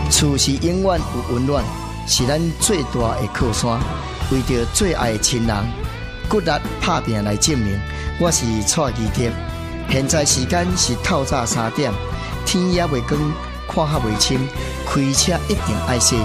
厝是永远有温暖，是咱最大的靠山。为着最爱的亲人，骨力打拼来证明。我是蔡基杰，现在时间是透早3点，天也未光，看较未清，开车一定爱小